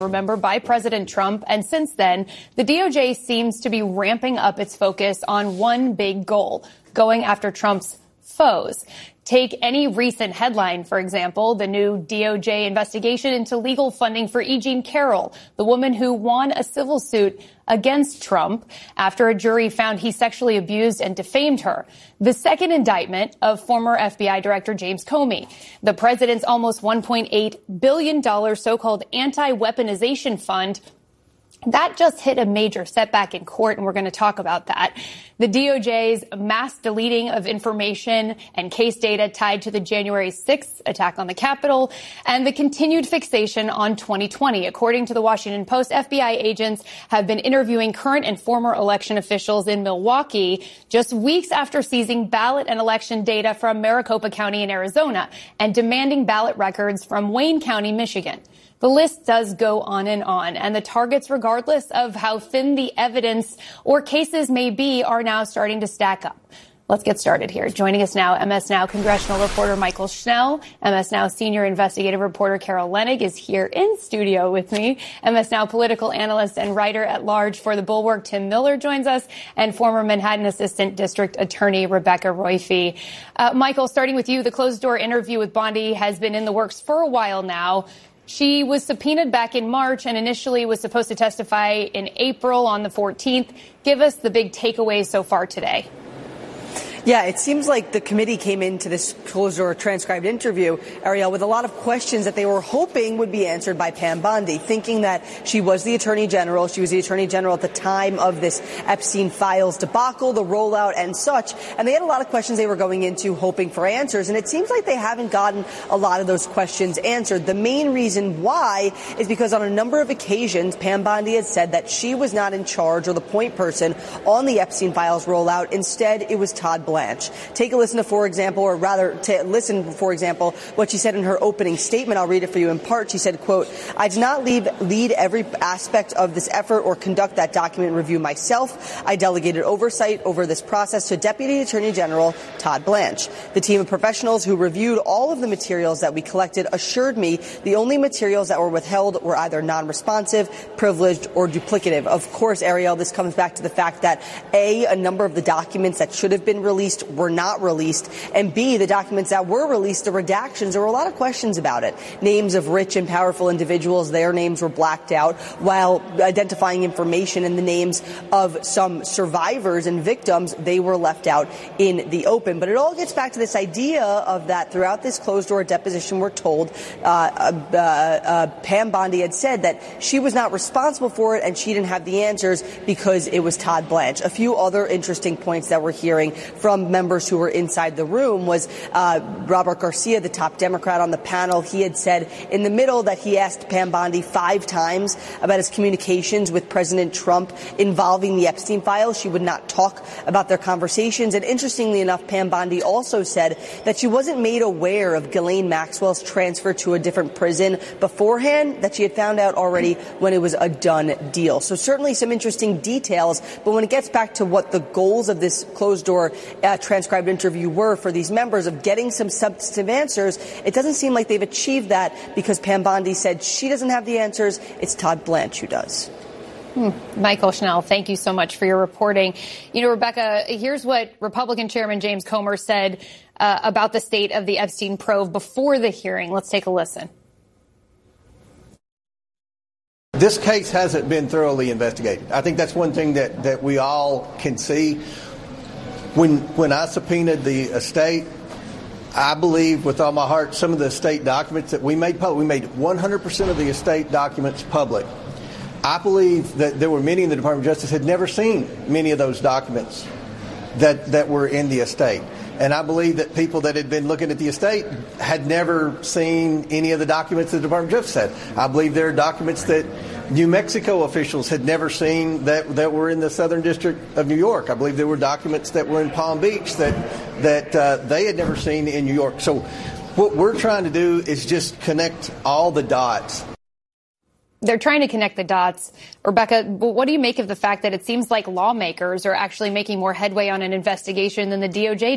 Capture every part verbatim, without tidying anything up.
remember, by President Trump. And since then, the D O J seems to be ramping up its focus on one big goal, going after Trump's foes. Take any recent headline, for example, the new D O J investigation into legal funding for E. Jean Carroll, the woman who won a civil suit against Trump after a jury found he sexually abused and defamed her. The second indictment of former F B I Director James Comey, the president's almost one point eight billion dollars so-called anti-weaponization fund. That just hit a major setback in court, and we're going to talk about that. The D O J's mass deleting of information and case data tied to the January sixth attack on the Capitol, and the continued fixation on twenty twenty. According to the Washington Post, F B I agents have been interviewing current and former election officials in Milwaukee just weeks after seizing ballot and election data from Maricopa County in Arizona and demanding ballot records from Wayne County, Michigan. The list does go on and on, and the targets, regardless of how thin the evidence or cases may be, are now starting to stack up. Let's get started here. Joining us now, M S Now congressional reporter Michael Schnell. M S Now senior investigative reporter Carol Leonnig is here in studio with me. M S Now political analyst and writer at large for The Bulwark, Tim Miller, joins us, and former Manhattan Assistant District Attorney Rebecca Roiphe. Uh, Michael, starting with you, the closed-door interview with Bondi has been in the works for a while now. She was subpoenaed back in March and initially was supposed to testify in April on the fourteenth. Give us the big takeaways so far today. Yeah, it seems like the committee came into this closed-door transcribed interview, Ariel, with a lot of questions that they were hoping would be answered by Pam Bondi, thinking that she was the Attorney General. She was the Attorney General at the time of this Epstein Files debacle, the rollout and such. And they had a lot of questions they were going into hoping for answers. And it seems like they haven't gotten a lot of those questions answered. The main reason why is because on a number of occasions, Pam Bondi had said that she was not in charge or the point person on the Epstein Files rollout. Instead, it was Todd Blanche. Take a listen to, for example, or rather to listen, for example, what she said in her opening statement. I'll read it for you in part. She said, quote, "I did not lead, lead every aspect of this effort or conduct that document review myself. I delegated oversight over this process to Deputy Attorney General Todd Blanche. The team of professionals who reviewed all of the materials that we collected assured me the only materials that were withheld were either non-responsive, privileged, or duplicative." Of course, Ariel, this comes back to the fact that, A, a number of the documents that should have been released were not released, and B, the documents that were released, the redactions, there were a lot of questions about it. Names of rich and powerful individuals, their names were blacked out, while identifying information and the names of some survivors and victims, they were left out in the open. But it all gets back to this idea of that throughout this closed-door deposition, we're told, uh, uh, uh, Pam Bondi had said that she was not responsible for it and she didn't have the answers because it was Todd Blanche. A few other interesting points that we're hearing from members who were inside the room was uh, Robert Garcia, the top Democrat on the panel. He had said in the middle that he asked Pam Bondi five times about his communications with President Trump involving the Epstein files. She would not talk about their conversations. And interestingly enough, Pam Bondi also said that she wasn't made aware of Ghislaine Maxwell's transfer to a different prison beforehand, that she had found out already when it was a done deal. So certainly some interesting details. But when it gets back to what the goals of this closed-door uh, transcribed interview were for these members of getting some substantive answers, it doesn't seem like they've achieved that because Pam Bondi said she doesn't have the answers. It's Todd Blanche who does. Hmm. Michael Schnell, thank you so much for your reporting. You know, Rebecca, here's what Republican Chairman James Comer said uh, about the state of the Epstein probe before the hearing. Let's take a listen. This case hasn't been thoroughly investigated. I think that's one thing that, that we all can see. When when I subpoenaed the estate, I believe with all my heart some of the estate documents that we made public, we made one hundred percent of the estate documents public. I believe that there were many in the Department of Justice had never seen many of those documents that, that were in the estate. And I believe that people that had been looking at the estate had never seen any of the documents that the Department of Justice had. I believe there are documents that New Mexico officials had never seen that, that were in the Southern District of New York. I believe there were documents that were in Palm Beach that, that uh, they had never seen in New York. So what we're trying to do is just connect all the dots. They're trying to connect the dots. Rebecca, what do you make of the fact that it seems like lawmakers are actually making more headway on an investigation than the D O J did?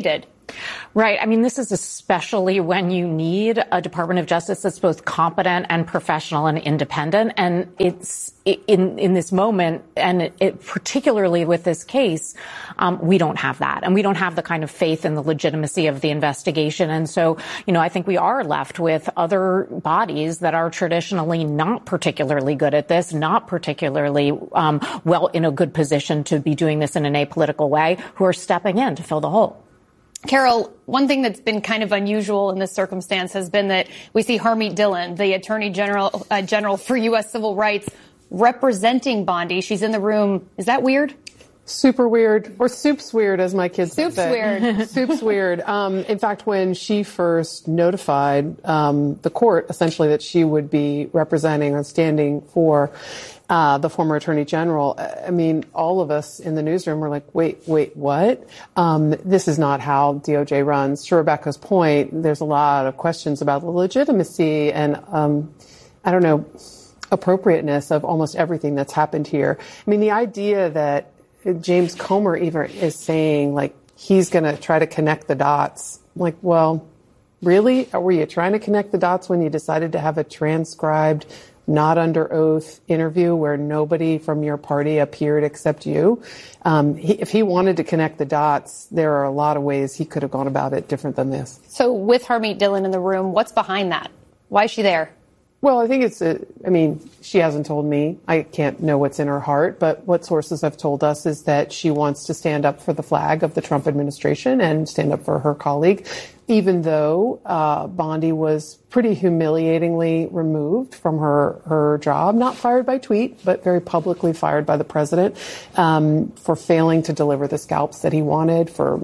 Right. I mean, this is especially when you need a Department of Justice that's both competent and professional and independent. And it's in in this moment, and it, it, particularly with this case, um, we don't have that. And we don't have the kind of faith in the legitimacy of the investigation. And so, you know, I think we are left with other bodies that are traditionally not particularly good at this, not particularly um, well in a good position to be doing this in an apolitical way, who are stepping in to fill the hole. Carol, one thing that's been kind of unusual in this circumstance has been that we see Harmeet Dillon, the Attorney General, uh, General for U S Civil Rights, representing Bondi. She's in the room. Is that weird? Super weird, or soup's weird, as my kids soup's say. Weird. Soup's weird. Um, in fact, when she first notified um, the court, essentially, that she would be representing or standing for uh, the former Attorney General, I mean, all of us in the newsroom were like, wait, wait, what? Um, this is not how D O J runs. To Rebecca's point, there's a lot of questions about the legitimacy and, um, I don't know, appropriateness of almost everything that's happened here. I mean, the idea that James Comer even is saying, like, he's going to try to connect the dots. I'm like, well, really? Were you trying to connect the dots when you decided to have a transcribed, not under oath interview where nobody from your party appeared except you? Um, he, if he wanted to connect the dots, there are a lot of ways he could have gone about it different than this. So with Harmeet Dillon in the room, what's behind that? Why is she there? Well, I think it's, a, I mean, she hasn't told me. I can't know what's in her heart, but what sources have told us is that she wants to stand up for the flag of the Trump administration and stand up for her colleague, even though uh, Bondi was pretty humiliatingly removed from her, her job, not fired by tweet, but very publicly fired by the president um, for failing to deliver the scalps that he wanted, for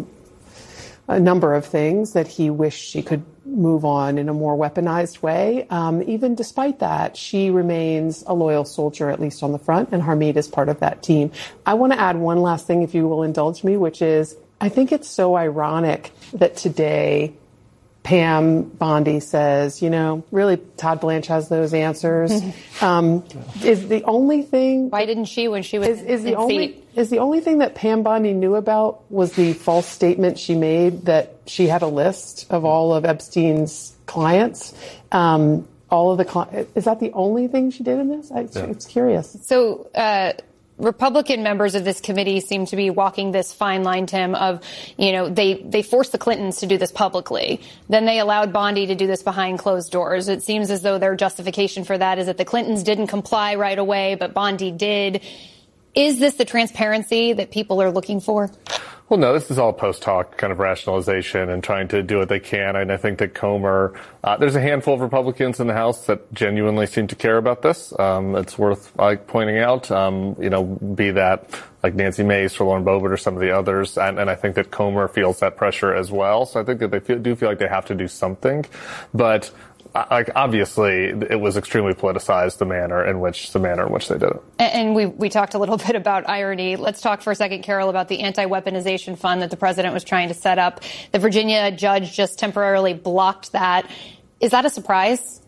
a number of things that he wished she could move on in a more weaponized way. Um, even despite that, she remains a loyal soldier, at least on the front, and Harmeet is part of that team. I want to add one last thing, if you will indulge me, which is I think it's so ironic that today Pam Bondi says, you know, really Todd Blanche has those answers. um, is the only thing. Why didn't she when she was is, is in the only seat? Is the only thing that Pam Bondi knew about was the false statement she made that she had a list of all of Epstein's clients. Um, all of the cli- is that the only thing she did in this? I, yeah. It's curious. So. Uh, Republican members of this committee seem to be walking this fine line, Tim, of, you know, they, they forced the Clintons to do this publicly. Then they allowed Bondi to do this behind closed doors. It seems as though their justification for that is that the Clintons didn't comply right away, but Bondi did. Is this the transparency that people are looking for? Well, no, this is all post-hoc kind of rationalization and trying to do what they can. And I think that Comer, uh, there's a handful of Republicans in the House that genuinely seem to care about this. Um, it's worth like pointing out, um, you know, be that like Nancy Mace or Lauren Boebert or some of the others. And, and I think that Comer feels that pressure as well. So I think that they feel, do feel like they have to do something. But like, obviously, it was extremely politicized, the manner in which the manner in which they did it. And we we talked a little bit about irony. Let's talk for a second, Carol, about the anti-weaponization fund that the president was trying to set up. The Virginia judge just temporarily blocked that. Is that a surprise?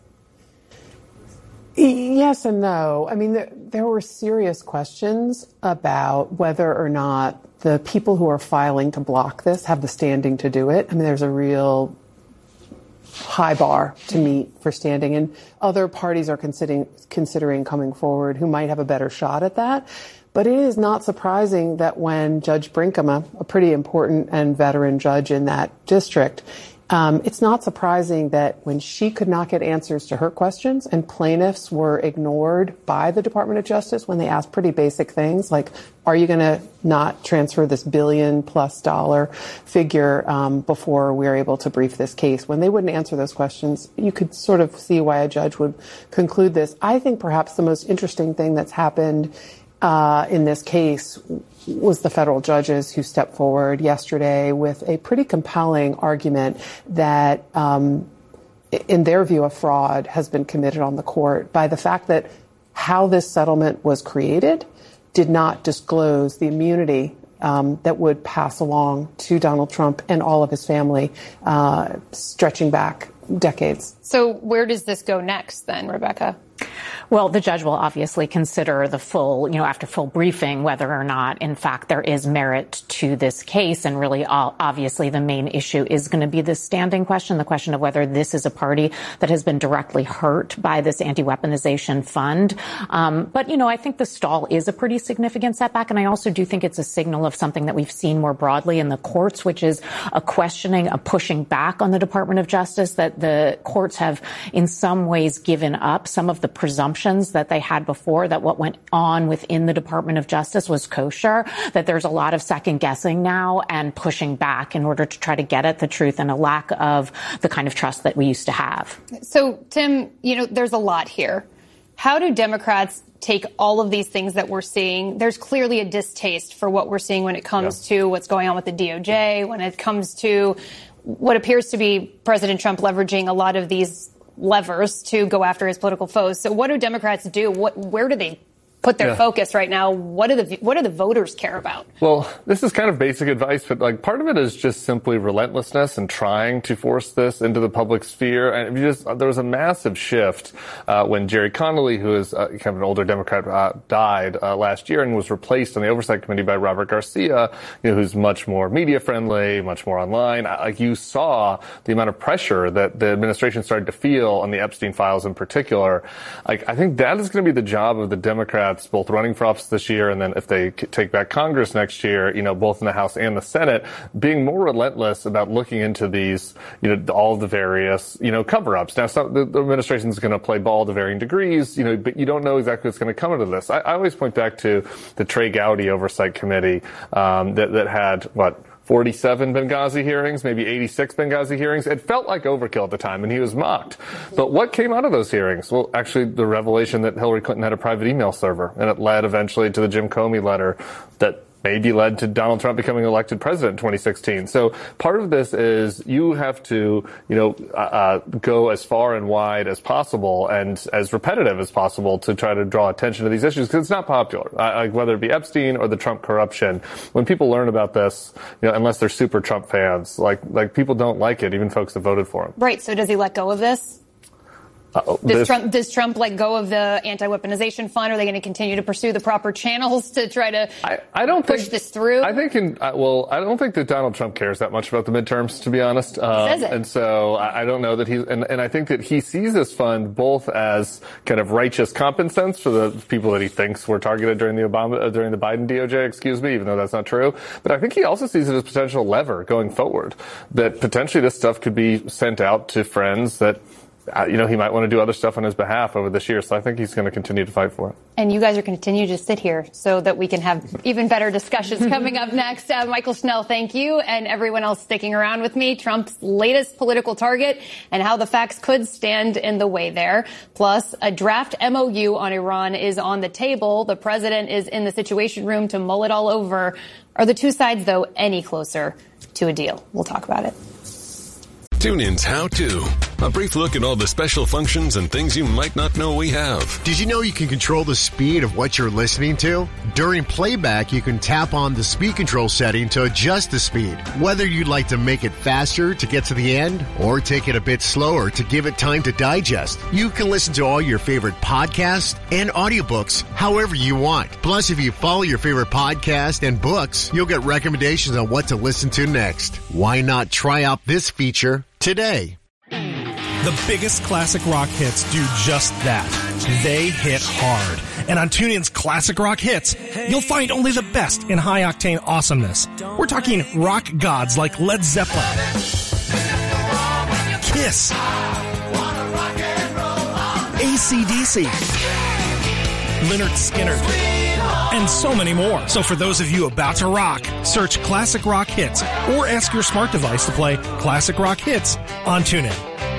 Yes and no. I mean, there, there were serious questions about whether or not the people who are filing to block this have the standing to do it. I mean, there's a real high bar to meet for standing, and other parties are considering considering coming forward who might have a better shot at that. But it is not surprising that when Judge Brinkema, a pretty important and veteran judge in that district, um, it's not surprising that when she could not get answers to her questions and plaintiffs were ignored by the Department of Justice when they asked pretty basic things like, are you going to not transfer this billion plus dollar figure um, before we're able to brief this case? When they wouldn't answer those questions, you could sort of see why a judge would conclude this. I think perhaps the most interesting thing that's happened uh, in this case was the federal judges who stepped forward yesterday with a pretty compelling argument that, um, in their view, a fraud has been committed on the court by the fact that how this settlement was created did not disclose the immunity um, that would pass along to Donald Trump and all of his family, uh, stretching back decades. So where does this go next then, Rebecca? Well, the judge will obviously consider the full, you know, after full briefing, whether or not, in fact, there is merit to this case. And really, obviously, the main issue is going to be the standing question, the question of whether this is a party that has been directly hurt by this anti-weaponization fund. Um, but, you know, I think the stall is a pretty significant setback. And I also do think it's a signal of something that we've seen more broadly in the courts, which is a questioning, a pushing back on the Department of Justice, that the courts have in some ways given up some of the presumptions that they had before, that what went on within the Department of Justice was kosher, that there's a lot of second guessing now and pushing back in order to try to get at the truth, and a lack of the kind of trust that we used to have. So, Tim, you know, there's a lot here. How do Democrats take all of these things that we're seeing? There's clearly a distaste for what we're seeing when it comes yeah. to what's going on with the D O J, when it comes to what appears to be President Trump leveraging a lot of these levers to go after his political foes. So what do Democrats do? What, where do they put their yeah. focus right now? What do the what do the voters care about? Well, this is kind of basic advice, but like part of it is just simply relentlessness and trying to force this into the public sphere. And if you just there was a massive shift uh, when Jerry Connolly, who is uh, kind of an older Democrat, uh, died uh, last year and was replaced on the Oversight Committee by Robert Garcia, you know, who's much more media friendly, much more online. Like you saw the amount of pressure that the administration started to feel on the Epstein files in particular. Like I think that is going to be the job of the Democrats, both running for office this year and then if they take back Congress next year, you know, both in the House and the Senate, being more relentless about looking into these, you know, all the various, you know, cover-ups. Now, some, the, the administration is going to play ball to varying degrees, you know, but you don't know exactly what's going to come into this. I, I always point back to the Trey Gowdy Oversight Committee um, that, that had, what, forty-seven Benghazi hearings, maybe eighty-six Benghazi hearings. It felt like overkill at the time, and he was mocked. But what came out of those hearings? Well, actually, the revelation that Hillary Clinton had a private email server, and it led eventually to the Jim Comey letter that maybe led to Donald Trump becoming elected president in twenty sixteen. So part of this is you have to, you know, uh, go as far and wide as possible and as repetitive as possible to try to draw attention to these issues, because it's not popular. Uh, like whether it be Epstein or the Trump corruption, when people learn about this, you know, unless they're super Trump fans, like like people don't like it, even folks that voted for him. Right. So does he let go of this? Uh, does Trump, does Trump let go of the anti-weaponization fund? Are they going to continue to pursue the proper channels to try to I, I don't push think, this through? I think, in, uh, well, I don't think that Donald Trump cares that much about the midterms, to be honest. Um, Says it. And so I, I don't know that he, and, and I think that he sees this fund both as kind of righteous compensance for the people that he thinks were targeted during the Obama, uh, during the Biden D O J, excuse me, even though that's not true. But I think he also sees it as potential lever going forward, that potentially this stuff could be sent out to friends that, Uh, you know, he might want to do other stuff on his behalf over this year. So I think he's going to continue to fight for it. And you guys are going to continue to sit here so that we can have even better discussions coming up next. Uh, Michael Schnell, thank you. And everyone else sticking around with me. Trump's latest political target and how the facts could stand in the way there. Plus, a draft M O U on Iran is on the table. The president is in the Situation Room to mull it all over. Are the two sides, though, any closer to a deal? We'll talk about it. TuneIn's How To. A brief look at all the special functions and things you might not know we have. Did you know you can control the speed of what you're listening to? During playback, you can tap on the speed control setting to adjust the speed. Whether you'd like to make it faster to get to the end or take it a bit slower to give it time to digest, you can listen to all your favorite podcasts and audiobooks however you want. Plus, if you follow your favorite podcast and books, you'll get recommendations on what to listen to next. Why not try out this feature today? The biggest classic rock hits do just that. They hit hard. And on TuneIn's Classic Rock Hits, you'll find only the best in high-octane awesomeness. We're talking rock gods like Led Zeppelin, Kiss, A C D C, Lynyrd Skynyrd, and so many more. So for those of you about to rock, search Classic Rock Hits or ask your smart device to play Classic Rock Hits on TuneIn.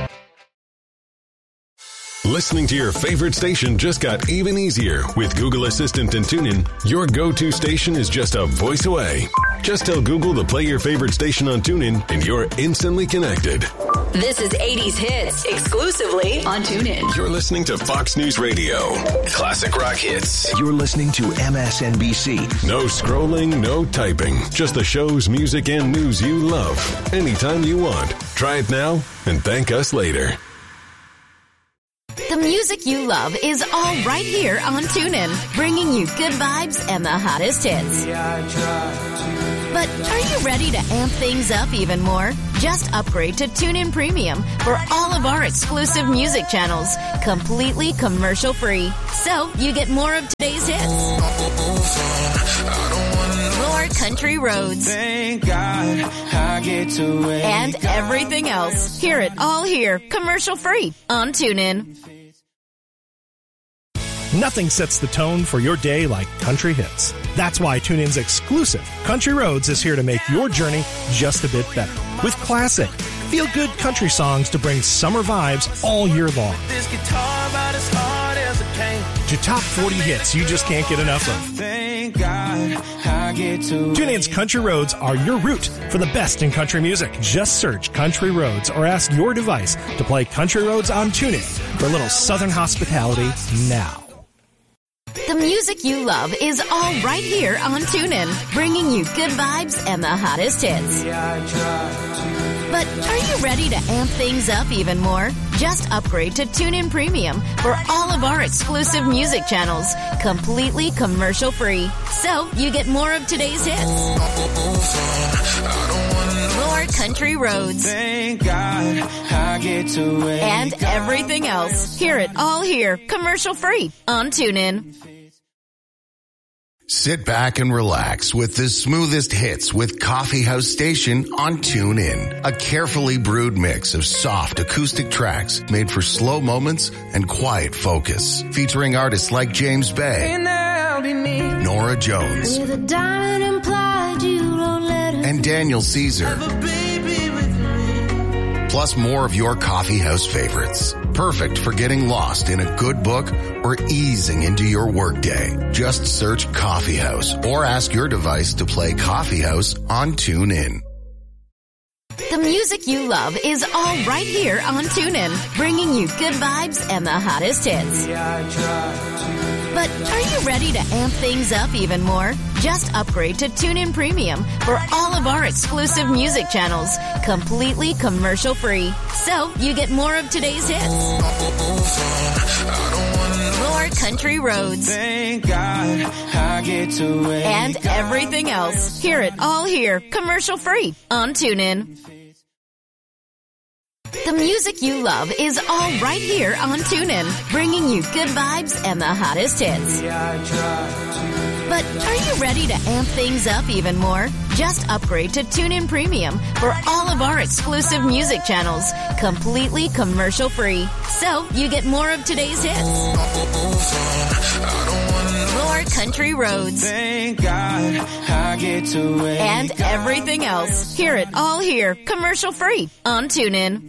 Listening to your favorite station just got even easier with Google Assistant and TuneIn. Your go-to station is just a voice away. Just tell Google to play your favorite station on TuneIn and you're instantly connected. This is eighties Hits, exclusively on TuneIn. You're listening to Fox News Radio. Classic Rock Hits. You're listening to M S N B C. No scrolling, no typing. Just the shows, music, and news you love. Anytime you want. Try it now and thank us later. The music you love is all right here on TuneIn, bringing you good vibes and the hottest hits. But are you ready to amp things up even more? Just upgrade to TuneIn Premium for all of our exclusive music channels, completely commercial-free. So you get more of today's hits, more country roads, Thank God I get to wake and everything else. Hear it all here, commercial-free on TuneIn. Nothing sets the tone for your day like country hits. That's why TuneIn's exclusive Country Roads is here to make your journey just a bit better. With classic, feel-good country songs to bring summer vibes all year long. This guitar about as hard as it can. To top forty hits you just can't get enough of. Thank God I get to TuneIn's Country Roads are your route for the best in country music. Just search Country Roads or ask your device to play Country Roads on TuneIn for a little southern hospitality now. The music you love is all right here on TuneIn, bringing you good vibes and the hottest hits. But are you ready to amp things up even more? Just upgrade to TuneIn Premium for all of our exclusive music channels, completely commercial-free. So you get more of today's hits, more country roads, Thank God I get to wake and everything else. Hear it all here, commercial-free on TuneIn. Sit back and relax with the smoothest hits with Coffee House Station on TuneIn. A carefully brewed mix of soft acoustic tracks made for slow moments and quiet focus. Featuring artists like James Bay, Nora Jones, and Daniel Caesar. Plus more of your coffee house favorites. Perfect for getting lost in a good book or easing into your workday. Just search Coffee House or ask your device to play Coffee House on TuneIn. The music you love is all right here on TuneIn, bringing you good vibes and the hottest hits. But are you ready to amp things up even more? Just upgrade to TuneIn Premium for all of our exclusive music channels, completely commercial-free. So you get more of today's hits, more country roads, Thank God I get to wake and everything else. Hear it all here, commercial-free on TuneIn. The music you love is all right here on TuneIn, bringing you good vibes and the hottest hits. But are you ready to amp things up even more? Just upgrade to TuneIn Premium for all of our exclusive music channels, completely commercial-free. So you get more of today's hits, more country roads, Thank God I get to wake and everything else. Hear it all here, commercial-free on TuneIn.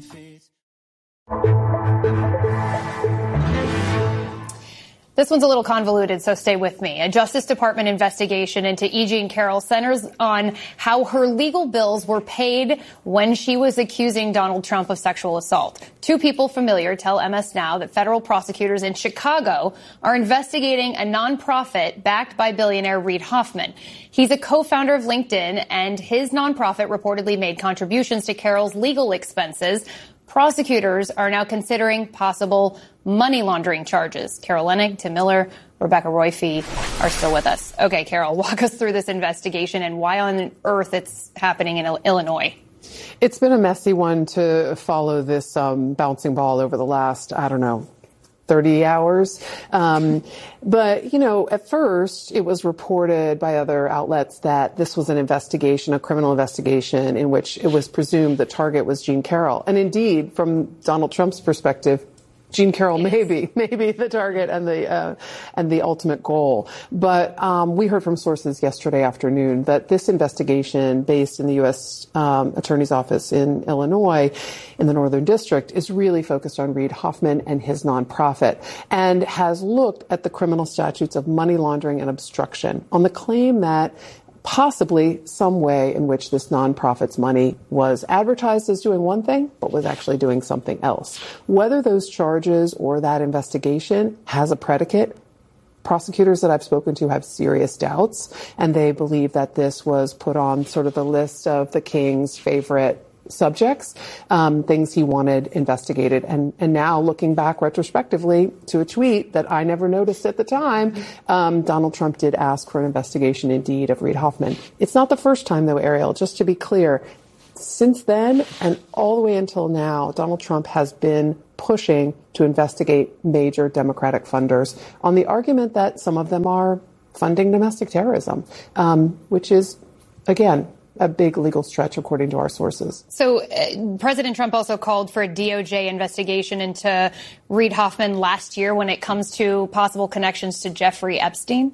This one's a little convoluted, so stay with me. A Justice Department investigation into E. Jean Carroll centers on how her legal bills were paid when she was accusing Donald Trump of sexual assault. Two people familiar tell M S Now that federal prosecutors in Chicago are investigating a nonprofit backed by billionaire Reid Hoffman. He's a co-founder of LinkedIn, and his nonprofit reportedly made contributions to Carroll's legal expenses. Prosecutors are now considering possible money laundering charges. Carol Leonnig, Tim Miller, Rebecca Royfee are still with us. Okay, Carol, walk us through this investigation and why on earth it's happening in Illinois. It's been a messy one to follow this um, bouncing ball over the last, I don't know, thirty hours. Um, but, you know, at first it was reported by other outlets that this was an investigation, a criminal investigation in which it was presumed the target was Jean Carroll. And indeed, from Donald Trump's perspective, Jean Carroll may be, may be the target and the, uh, and the ultimate goal. But, um, we heard from sources yesterday afternoon that this investigation based in the U S Um, Attorney's Office in Illinois in the Northern District is really focused on Reid Hoffman and his nonprofit and has looked at the criminal statutes of money laundering and obstruction on the claim that possibly some way in which this nonprofit's money was advertised as doing one thing, but was actually doing something else. Whether those charges or that investigation has a predicate, prosecutors that I've spoken to have serious doubts, and they believe that this was put on sort of the list of the king's favorite subjects, um, things he wanted investigated. And, and now looking back retrospectively to a tweet that I never noticed at the time, um, Donald Trump did ask for an investigation indeed of Reid Hoffman. It's not the first time though, Ariel, just to be clear. Since then and all the way until now, Donald Trump has been pushing to investigate major Democratic funders on the argument that some of them are funding domestic terrorism, um, which is, again, a big legal stretch, according to our sources. So uh, President Trump also called for a D O J investigation into Reid Hoffman last year when it comes to possible connections to Jeffrey Epstein.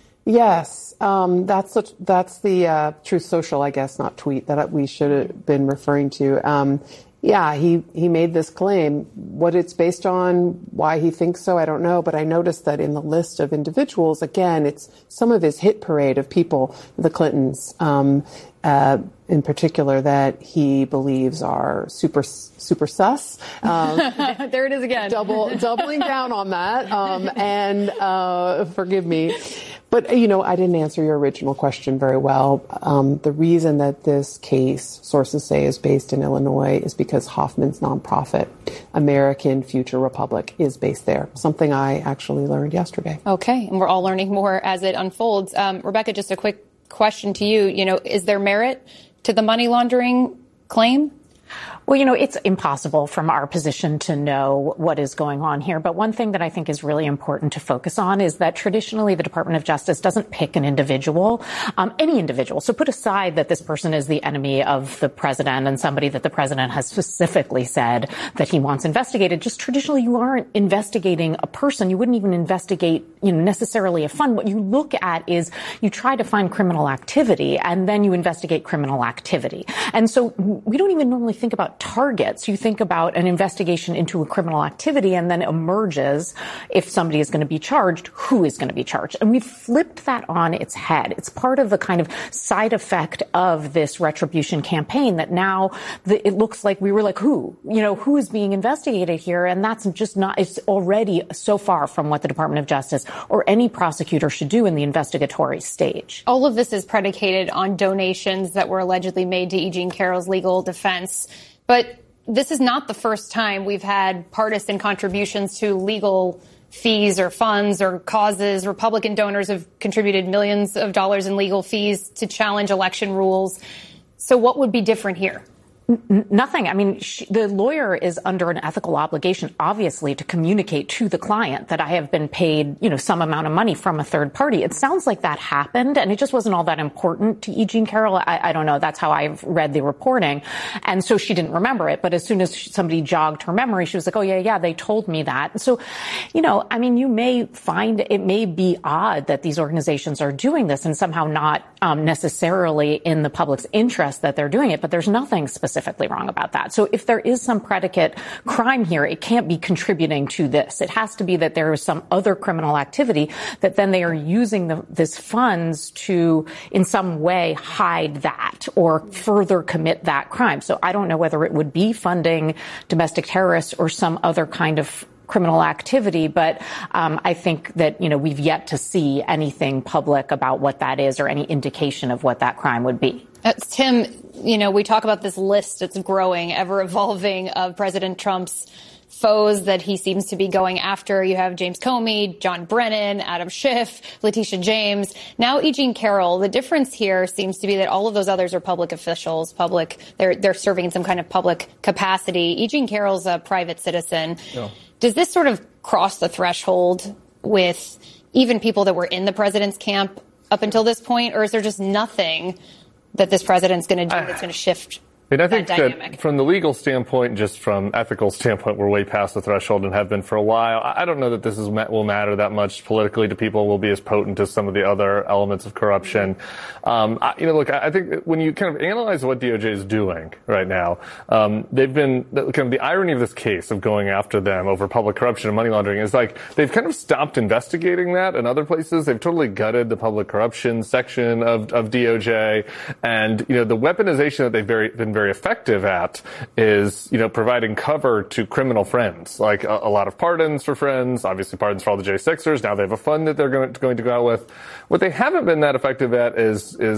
Yes, um, that's such, that's the uh, Truth Social, I guess, not tweet that we should have been referring to. Um, yeah, he, he made this claim. What it's based on, why he thinks so, I don't know. But I noticed that in the list of individuals, again, it's some of his hit parade of people, the Clintons, um, uh, in particular, that he believes are super, super sus. Um, there it is again. Double, doubling down on that. Um, and, uh, forgive me. But, you know, I didn't answer your original question very well. Um, the reason that this case, sources say, is based in Illinois is because Hoffman's nonprofit, American Future Republic, is based there, something I actually learned yesterday. Okay, and we're all learning more as it unfolds. Um, Rebecca, just a quick question to you. You know, is there merit to the money laundering claim? Well, you know, it's impossible from our position to know what is going on here. But one thing that I think is really important to focus on is that traditionally the Department of Justice doesn't pick an individual, um, any individual. So put aside that this person is the enemy of the president and somebody that the president has specifically said that he wants investigated. Just traditionally, you aren't investigating a person. You wouldn't even investigate, you know, necessarily a fund. What you look at is you try to find criminal activity and then you investigate criminal activity. And so we don't even normally think about targets. You think about an investigation into a criminal activity and then emerges if somebody is going to be charged, who is going to be charged. And we've flipped that on its head. It's part of the kind of side effect of this retribution campaign that now the, it looks like we were like, who, you know, who is being investigated here? And that's just not, it's already so far from what the Department of Justice or any prosecutor should do in the investigatory stage. All of this is predicated on donations that were allegedly made to E. Jean Carroll's legal defense. But this is not the first time we've had partisan contributions to legal fees or funds or causes. Republican donors have contributed millions of dollars in legal fees to challenge election rules. So what would be different here? N- nothing. I mean, she, the lawyer is under an ethical obligation, obviously, to communicate to the client that I have been paid, you know, some amount of money from a third party. It sounds like that happened, and it just wasn't all that important to E. Jean Carroll. I, I don't know. That's how I've read the reporting. And so she didn't remember it. But as soon as somebody jogged her memory, she was like, oh, yeah, yeah, they told me that. So, you know, I mean, you may find it may be odd that these organizations are doing this and somehow not um, necessarily in the public's interest that they're doing it. But there's nothing specific. Wrong about that. So if there is some predicate crime here, it can't be contributing to this. It has to be that there is some other criminal activity that then they are using the, this funds to in some way hide that or further commit that crime. So I don't know whether it would be funding domestic terrorists or some other kind of criminal activity, but um, I think that, you know, we've yet to see anything public about what that is or any indication of what that crime would be. Uh, Tim, you know, we talk about this list that's growing, ever evolving of President Trump's foes that he seems to be going after. You have James Comey, John Brennan, Adam Schiff, Letitia James, now E. Jean Carroll. The difference here seems to be that all of those others are public officials, public, they're, they're serving in some kind of public capacity. E. Jean Carroll's a private citizen. Yeah. Does this sort of cross the threshold with even people that were in the president's camp up until this point, or is there just nothing that this president's going to do that's going to shift I mean, I think that, that from the legal standpoint, just from ethical standpoint, we're way past the threshold and have been for a while. I don't know that this is, will matter that much politically to people, will be as potent as some of the other elements of corruption. Um, I, you know, look, I think when you kind of analyze what D O J is doing right now, um, they've been, kind of the irony of this case of going after them over public corruption and money laundering is like they've kind of stopped investigating that in other places. They've totally gutted the public corruption section of, of D O J. And, you know, the weaponization that they've very, been very very effective at is, you know, providing cover to criminal friends, like a, a lot of pardons for friends, obviously pardons for all the J sixers. Now they have a fund that they're going to, going to go out with. What they haven't been that effective at is, is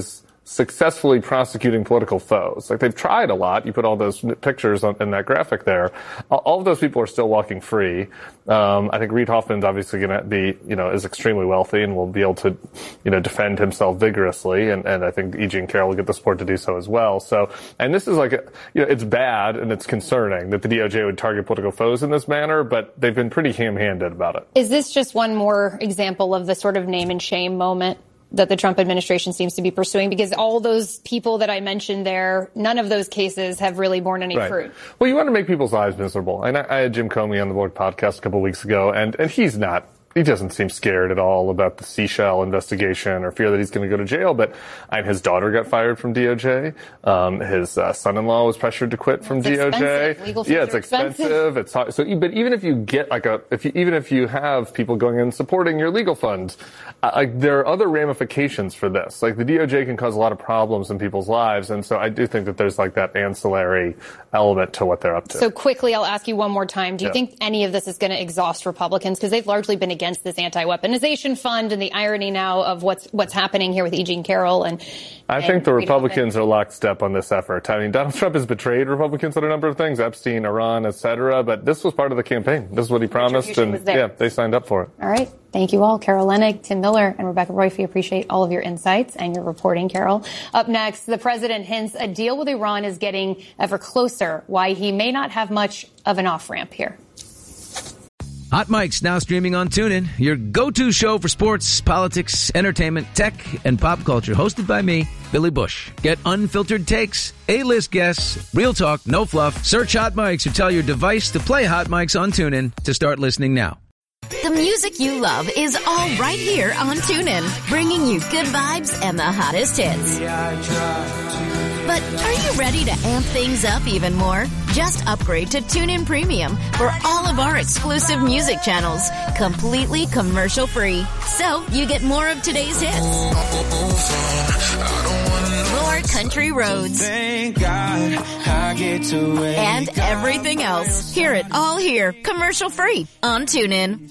successfully prosecuting political foes. Like, they've tried a lot. You put all those pictures on, in that graphic there. All of those people are still walking free. Um, I think Reid Hoffman's obviously going to be, you know, is extremely wealthy and will be able to, you know, defend himself vigorously. And, and I think E. Jean Carroll will get the support to do so as well. So, and this is like, a, you know, it's bad and it's concerning that the D O J would target political foes in this manner, but they've been pretty ham-handed about it. Is this just one more example of the sort of name and shame moment that the Trump administration seems to be pursuing? Because all those people that I mentioned there, none of those cases have really borne any right. fruit. Well, you want to make people's lives miserable. And I, I had Jim Comey on the Board podcast a couple of weeks ago, and, and he's not. He doesn't seem scared at all about the Seashell investigation or fear that he's going to go to jail. But and his daughter got fired from D O J. Um, his uh, son-in-law was pressured to quit from it's D O J. Expensive. Legal fees yeah, it's are expensive. expensive. It's so. But even if you get like a, if you, even if you have people going in and supporting your legal funds, uh, like there are other ramifications for this. Like the D O J can cause a lot of problems in people's lives, and so I do think that there's like that ancillary element to what they're up to. So quickly, I'll ask you one more time. Do you yeah. think any of this is going to exhaust Republicans? Because they've largely been against this anti-weaponization fund, and the irony now of what's what's happening here with E. Jean Carroll. And I and think the Reid Republicans Hoffman. are lockstep on this effort. I mean, Donald Trump has betrayed Republicans on a number of things, Epstein, Iran, et cetera. But this was part of the campaign. This is what he promised, and yeah, they signed up for it. All right. Thank you all. Carol Leonnig, Tim Miller, and Rebecca Royf. We appreciate all of your insights and your reporting, Carol. Up next, the president hints a deal with Iran is getting ever closer. Why he may not have much of an off-ramp here. Hot Mic's now streaming on TuneIn, your go-to show for sports, politics, entertainment, tech, and pop culture. Hosted by me, Billy Bush. Get unfiltered takes, A-list guests, real talk, no fluff. Search Hot Mics or tell your device to play Hot Mics on TuneIn to start listening now. The music you love is all right here on TuneIn, bringing you good vibes and the hottest hits. But are you ready to amp things up even more? Just upgrade to TuneIn Premium for all of our exclusive music channels, completely commercial-free. So you get more of today's hits, more country roads, Thank God I get to wake and everything else. Hear it all here, commercial-free on TuneIn.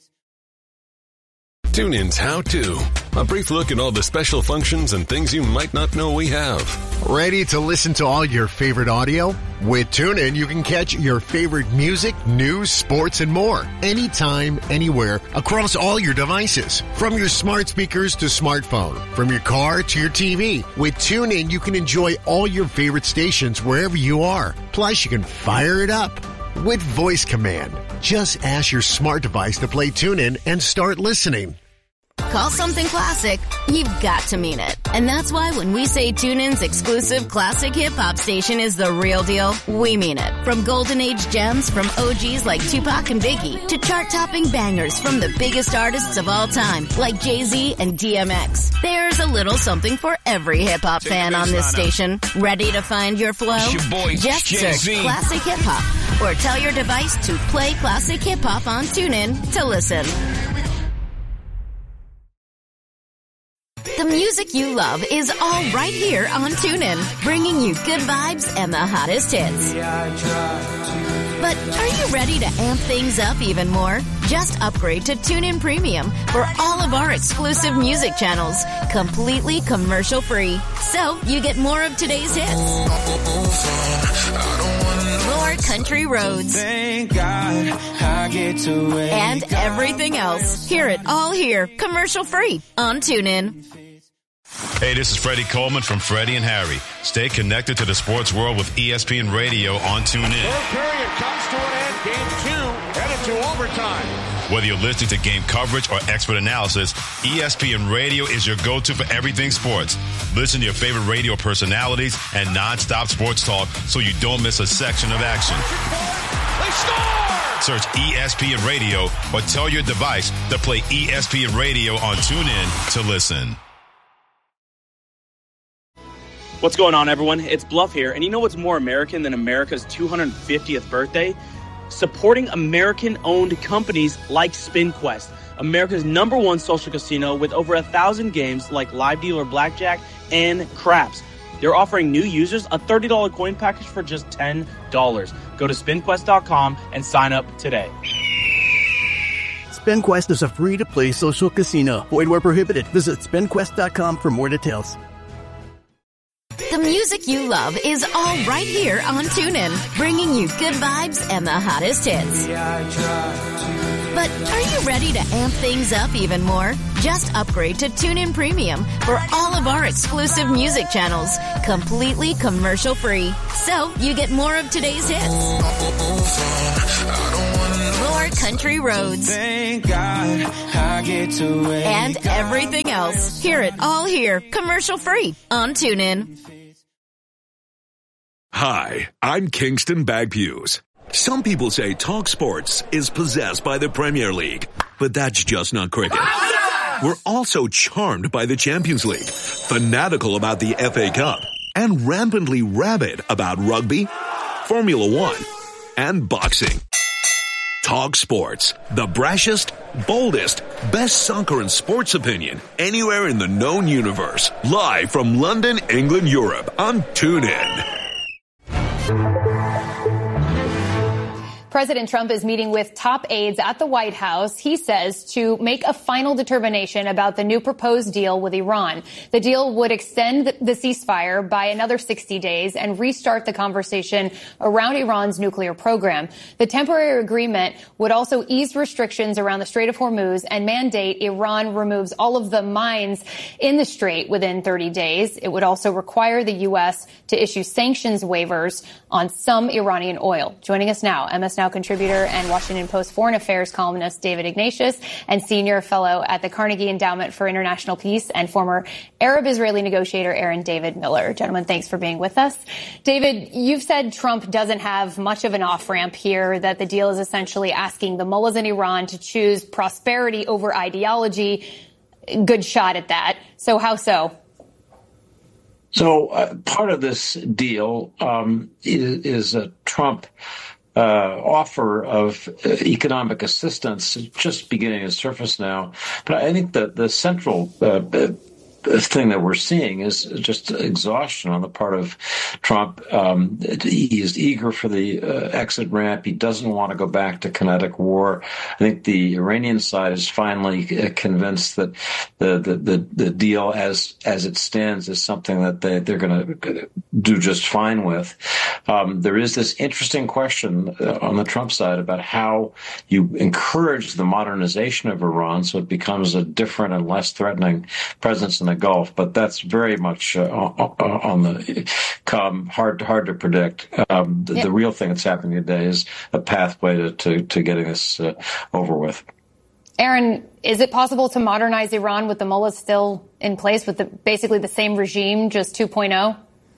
TuneIn's How To. A brief look at all the special functions and things you might not know we have. Ready to listen to all your favorite audio? With TuneIn, you can catch your favorite music, news, sports, and more. Anytime, anywhere, across all your devices. From your smart speakers to smartphone. From your car to your T V. With TuneIn, you can enjoy all your favorite stations wherever you are. Plus, you can fire it up with voice command. Just ask your smart device to play TuneIn and start listening. Call something classic, you've got to mean it. And that's why when we say TuneIn's exclusive classic hip-hop station is the real deal, we mean it. From golden age gems from O Gs like Tupac and Biggie to chart-topping bangers from the biggest artists of all time like Jay-Z and D M X. There's a little something for every hip-hop fan on this station. Ready to find your flow? Your boy, Just Jay-Z. search classic hip-hop or tell your device to play classic hip-hop on TuneIn to listen. The music you love is all right here on TuneIn, bringing you good vibes and the hottest hits. But are you ready to amp things up even more? Just upgrade to TuneIn Premium for all of our exclusive music channels, completely commercial-free. So you get more of today's hits, more country roads, Thank God I get to wake and everything else. Hear it all here, commercial-free on TuneIn. Hey, this is Freddie Coleman from Freddie and Harry. Stay connected to the sports world with E S P N Radio on TuneIn. Third period comes to an end. Game two headed to overtime. Whether you're listening to game coverage or expert analysis, E S P N Radio is your go-to for everything sports. Listen to your favorite radio personalities and nonstop sports talk so you don't miss a section of action. They score! Search E S P N Radio or tell your device to play E S P N Radio on TuneIn to listen. What's going on, everyone? It's Bluff here, and you know what's more American than America's two hundred fiftieth birthday? Supporting American-owned companies like SpinQuest, America's number one social casino with over a thousand games like live dealer blackjack and craps. They're offering new users a thirty dollars coin package for just ten dollars. Go to spin quest dot com and sign up today. SpinQuest is a free-to-play social casino. Void where prohibited. Visit spin quest dot com for more details. The music you love is all right here on TuneIn, bringing you good vibes and the hottest hits. But are you ready to amp things up even more? Just upgrade to TuneIn Premium for all of our exclusive music channels, completely commercial-free. So you get more of today's hits, more country roads, Thank God I get to wake and everything else. Hear it all here, commercial-free on TuneIn. Hi, I'm Kingston Bagpuse. Some people say Talk Sports is possessed by the Premier League, but that's just not cricket. We're also charmed by the Champions League, fanatical about the F A Cup, and rampantly rabid about rugby, Formula One, and boxing. Talk Sports, the brashest, boldest, best soccer and sports opinion anywhere in the known universe. Live from London, England, Europe on TuneIn. President Trump is meeting with top aides at the White House, he says, to make a final determination about the new proposed deal with Iran. The deal would extend the ceasefire by another sixty days and restart the conversation around Iran's nuclear program. The temporary agreement would also ease restrictions around the Strait of Hormuz and mandate Iran removes all of the mines in the strait within thirty days. It would also require the U S to issue sanctions waivers on some Iranian oil. Joining us now, M S Now contributor and Washington Post foreign affairs columnist David Ignatius, and senior fellow at the Carnegie Endowment for International Peace and former Arab-Israeli negotiator Aaron David Miller. Gentlemen, thanks for being with us. David, you've said Trump doesn't have much of an off-ramp here, that the deal is essentially asking the mullahs in Iran to choose prosperity over ideology. Good shot at that. So how so? So uh, part of this deal um, is, is a Trump Uh, offer of uh, economic assistance just beginning to surface now. But I think that the central uh, thing that we're seeing is just exhaustion on the part of Trump. Um, he is eager for the uh, exit ramp. He doesn't want to go back to kinetic war. I think the Iranian side is finally uh, convinced that the, the, the, the deal as as it stands is something that they, they're going to do just fine with. Um, there is this interesting question uh, on the Trump side about how you encourage the modernization of Iran so it becomes a different and less threatening presence in the Gulf. But that's very much uh, on the come, hard, hard to predict. Um, the, yeah. the real thing that's happening today is a pathway to, to, to getting this uh, over with. Aaron, is it possible to modernize Iran with the mullahs still in place, with the, basically the same regime, just two point oh?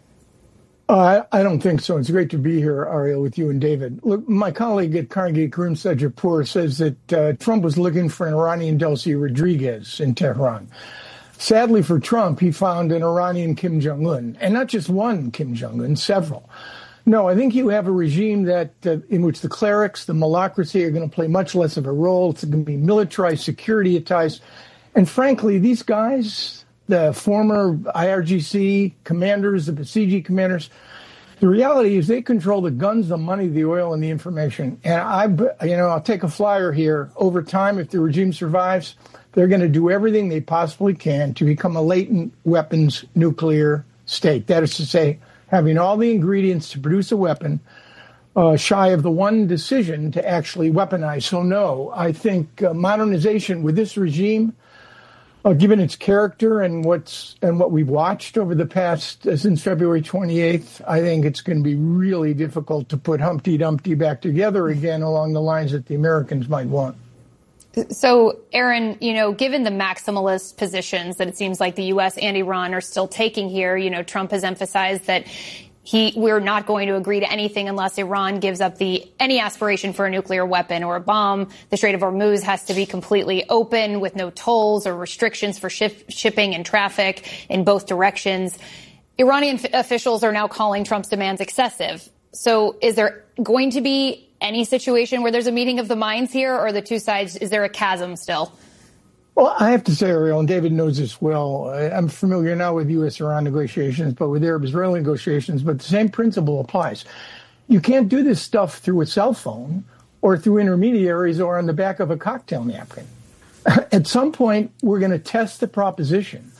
Uh, I don't think so. It's great to be here, Ariel, with you and David. Look, my colleague at Carnegie, Karim Sedjapour, says that uh, Trump was looking for an Iranian Delcy Rodriguez in Tehran. Sadly for Trump, he found an Iranian Kim Jong-un, and not just one Kim Jong-un, several. No, I think you have a regime that uh, in which the clerics, the malacracy are going to play much less of a role. It's going to be militarized, security ties. And frankly, these guys, the former I R G C commanders, the Basiji commanders, the reality is they control the guns, the money, the oil, and the information. And I, you know, I'll take a flyer here. Over time, if the regime survives, they're going to do everything they possibly can to become a latent weapons nuclear state. That is to say, having all the ingredients to produce a weapon, uh, shy of the one decision to actually weaponize. So no, I think uh, modernization with this regime, Uh, given its character and what's and what we've watched over the past uh, since February twenty-eighth, I think it's going to be really difficult to put Humpty Dumpty back together again along the lines that the Americans might want. So, Aaron, you know, given the maximalist positions that it seems like the U S and Iran are still taking here, you know, Trump has emphasized that He, we're not going to agree to anything unless Iran gives up the any aspiration for a nuclear weapon or a bomb. The Strait of Hormuz has to be completely open with no tolls or restrictions for ship, shipping and traffic in both directions. Iranian f- officials are now calling Trump's demands excessive. So is there going to be any situation where there's a meeting of the minds here, or the two sides, is there a chasm still? Well, I have to say, Ariel, and David knows this well, I'm familiar now with U S-Iran negotiations, but with Arab-Israeli negotiations, but the same principle applies. You can't do this stuff through a cell phone or through intermediaries or on the back of a cocktail napkin. At some point, we're going to test the proposition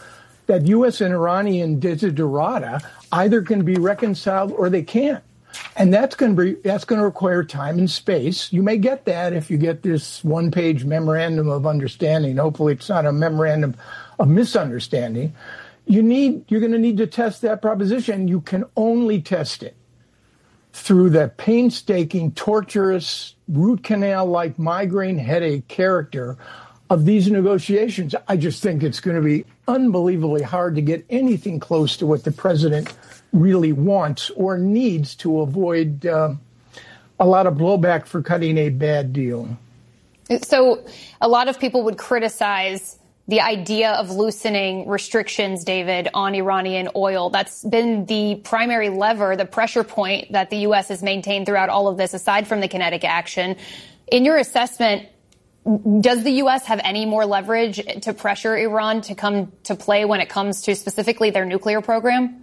that U S and Iranian desiderata either can be reconciled or they can't. And that's going to be that's going to require time and space. You may get that if you get this one-page memorandum of understanding. Hopefully, it's not a memorandum of misunderstanding. You need you're going to need to test that proposition. You can only test it through the painstaking, torturous, root canal-like migraine headache character of these negotiations. I just think it's going to be unbelievably hard to get anything close to what the president really wants or needs to avoid uh, a lot of blowback for cutting a bad deal. So a lot of people would criticize the idea of loosening restrictions, David, on Iranian oil. That's been the primary lever, the pressure point that the U S has maintained throughout all of this, aside from the kinetic action. In your assessment, does the U S have any more leverage to pressure Iran to come to play when it comes to specifically their nuclear program?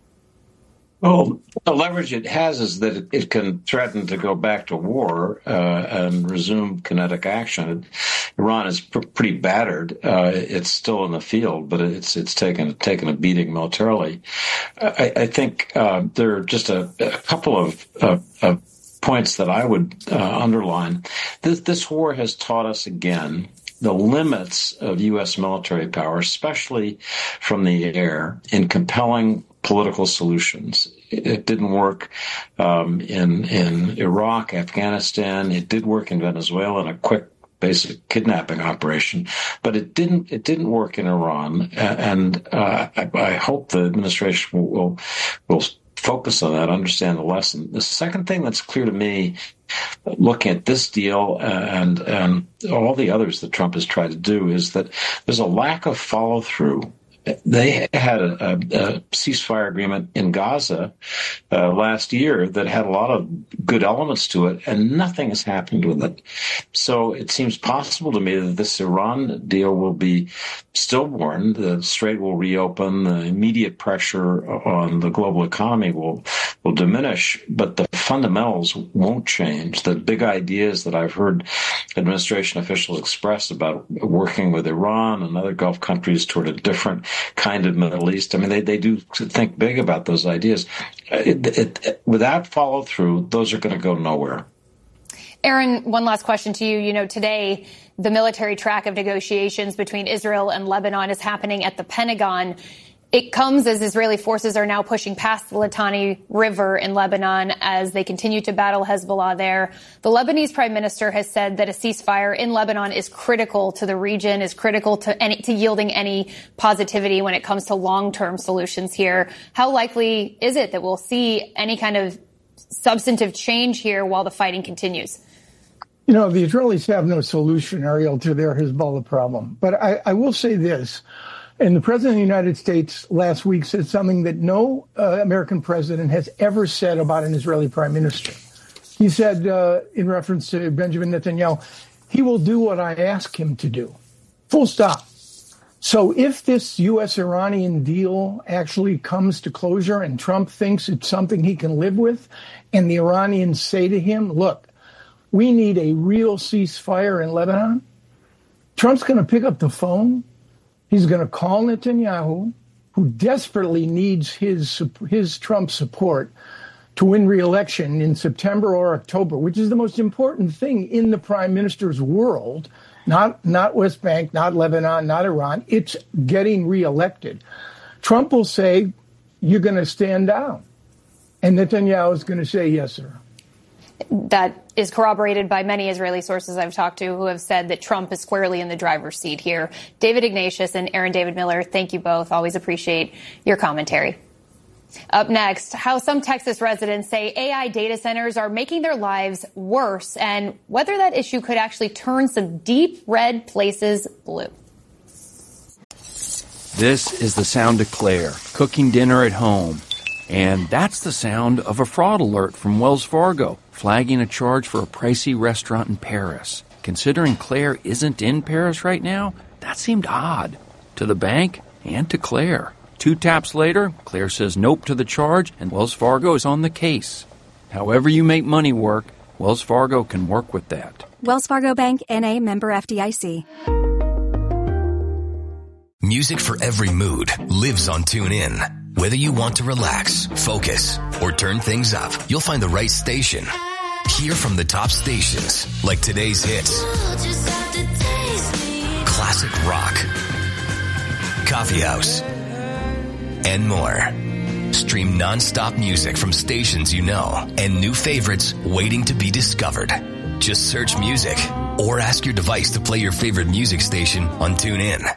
Well, the leverage it has is that it, it can threaten to go back to war uh, and resume kinetic action. Iran is pr- pretty battered. Uh, it's still in the field, but it's it's taken taken a beating militarily. I, I think uh, there are just a, a couple of, of, of points that I would uh, underline. This, this war has taught us again the limits of U S military power, especially from the air, in compelling political solutions. It didn't work um, in in Iraq, Afghanistan. It did work in Venezuela in a quick, basic kidnapping operation, but it didn't. It didn't work in Iran. And uh, I, I hope the administration will, will will focus on that, understand the lesson. The second thing that's clear to me, looking at this deal and and all the others that Trump has tried to do, is that there's a lack of follow through. They had a, a, a ceasefire agreement in Gaza uh, last year that had a lot of good elements to it, and nothing has happened with it. So it seems possible to me that this Iran deal will be stillborn. The Strait will reopen. The immediate pressure on the global economy will will diminish, but the fundamentals won't change. The big ideas that I've heard administration officials express about working with Iran and other Gulf countries toward a different kind of Middle East, I mean, they, they do think big about those ideas. It, it, it, without follow through, those are going to go nowhere. Aaron, one last question to you. You know, today, the military track of negotiations between Israel and Lebanon is happening at the Pentagon. It comes as Israeli forces are now pushing past the Litani River in Lebanon as they continue to battle Hezbollah there. The Lebanese prime minister has said that a ceasefire in Lebanon is critical to the region, is critical to any, to yielding any positivity when it comes to long-term solutions here. How likely is it that we'll see any kind of substantive change here while the fighting continues? You know, the Israelis have no solution, Ariel, to their Hezbollah problem. But I, I will say this. And the president of the United States last week said something that no uh, American president has ever said about an Israeli prime minister. He said, uh, in reference to Benjamin Netanyahu, he will do what I ask him to do. Full stop. So if this U S-Iranian deal actually comes to closure and Trump thinks it's something he can live with, and the Iranians say to him, look, we need a real ceasefire in Lebanon, Trump's going to pick up the phone. He's going to call Netanyahu, who desperately needs his his Trump support to win re-election in September or October, which is the most important thing in the prime minister's world, not not West Bank, not Lebanon, not Iran. It's getting re-elected. Trump will say, you're going to stand down. And Netanyahu is going to say, yes, sir. That is corroborated by many Israeli sources I've talked to who have said that Trump is squarely in the driver's seat here. David Ignatius and Aaron David Miller, thank you both. Always appreciate your commentary. Up next, how some Texas residents say A I data centers are making their lives worse and whether that issue could actually turn some deep red places blue. This is the sound of Claire cooking dinner at home. And that's the sound of a fraud alert from Wells Fargo, flagging a charge for a pricey restaurant in Paris. Considering Claire isn't in Paris right now, that seemed odd to the bank and to Claire. Two taps later, Claire says nope to the charge, and Wells Fargo is on the case. However you make money work, Wells Fargo can work with that. Wells Fargo Bank, N A, member F D I C. Music for every mood lives on TuneIn. Whether you want to relax, focus, or turn things up, you'll find the right station. Hear from the top stations like today's hits, classic rock, coffee house, and more. Stream non-stop music from stations you know and new favorites waiting to be discovered. Just search music or ask your device to play your favorite music station on TuneIn.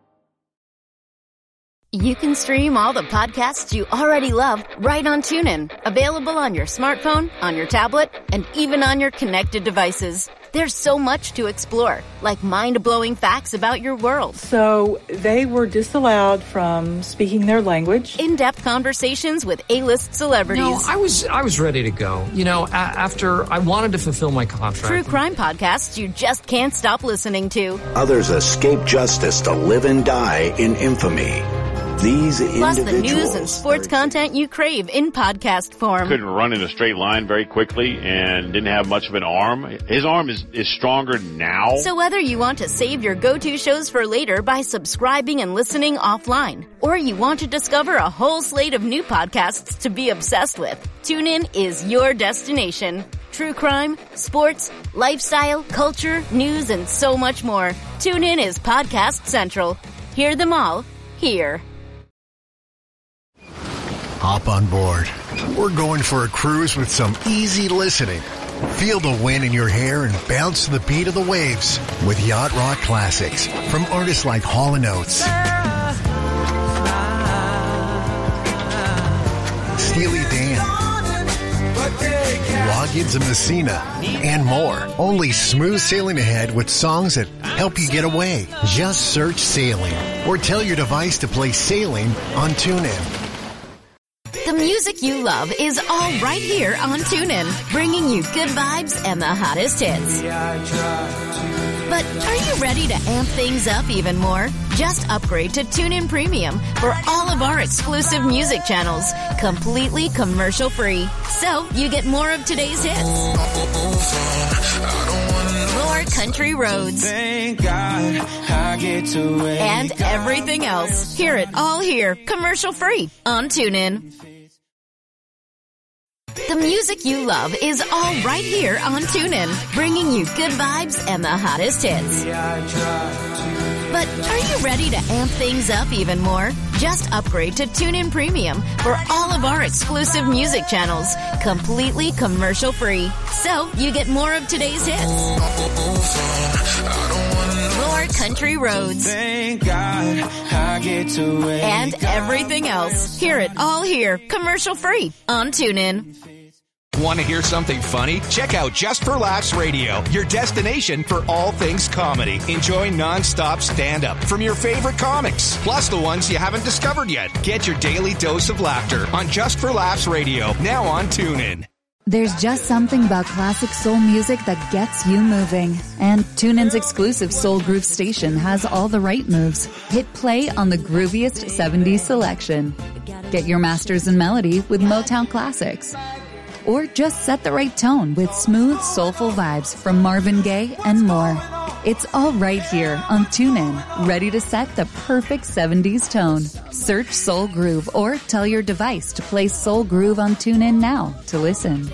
You can stream all the podcasts you already love right on TuneIn. Available on your smartphone, on your tablet, and even on your connected devices. There's so much to explore, like mind-blowing facts about your world. So they were disallowed from speaking their language. In-depth conversations with A-list celebrities. No, I was I was ready to go. You know, a- after I wanted to fulfill my contract. True crime podcasts you just can't stop listening to. Others escape justice to live and die in infamy. These Plus the news and sports content you crave in podcast form. Couldn't run in a straight line very quickly and didn't have much of an arm. His arm is, is stronger now. So whether you want to save your go-to shows for later by subscribing and listening offline, or you want to discover a whole slate of new podcasts to be obsessed with, TuneIn is your destination. True crime, sports, lifestyle, culture, news, and so much more. TuneIn is Podcast Central. Hear them all here. Hop on board. We're going for a cruise with some easy listening. Feel the wind in your hair and bounce to the beat of the waves with Yacht Rock Classics from artists like Hall and Oates, Steely Dan, Loggins and Messina, and more. Only smooth sailing ahead with songs that help you get away. Just search Sailing or tell your device to play Sailing on TuneIn. The music you love is all right here on TuneIn, bringing you good vibes and the hottest hits. But are you ready to amp things up even more? Just upgrade to TuneIn Premium for all of our exclusive music channels, completely commercial-free. So you get more of today's hits, more country roads, and everything else. Hear it all here, commercial-free on TuneIn. The music you love is all right here on TuneIn, bringing you good vibes and the hottest hits. But are you ready to amp things up even more? Just upgrade to TuneIn Premium for all of our exclusive music channels, completely commercial-free. So you get more of today's hits, more country roads, and everything else. Hear it all here, commercial-free on TuneIn. Want to hear something funny? Check out Just for Laughs Radio, your destination for all things comedy. Enjoy non-stop stand-up from your favorite comics, plus the ones you haven't discovered yet. Get your daily dose of laughter on Just for Laughs Radio, now on TuneIn. There's just something about classic soul music that gets you moving. And TuneIn's exclusive Soul Groove station has all the right moves. Hit play on the grooviest seventies selection. Get your masters in melody with Motown classics. Or just set the right tone with smooth, soulful vibes from Marvin Gaye and more. It's all right here on TuneIn, ready to set the perfect seventies tone. Search Soul Groove or tell your device to play Soul Groove on TuneIn now to listen.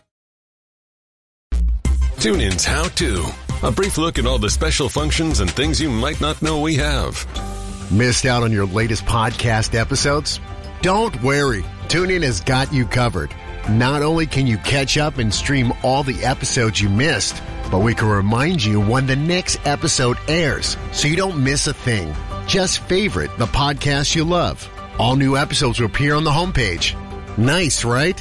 TuneIn's How To. A brief look at all the special functions and things you might not know we have. Missed out on your latest podcast episodes? Don't worry. TuneIn has got you covered. Not only can you catch up and stream all the episodes you missed, but we can remind you when the next episode airs so you don't miss a thing. Just favorite the podcast you love. All new episodes will appear on the homepage. Nice, right?